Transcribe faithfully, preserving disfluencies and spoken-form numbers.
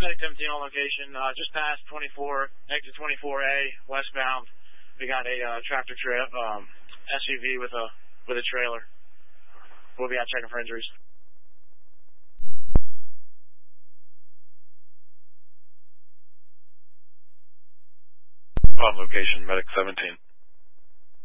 Medic seventeen on location, uh, just past twenty-four, exit twenty-four A, westbound. We got a uh, tractor tra um, S U V with a with a trailer. We'll be out checking for injuries. On location, Medic seventeen.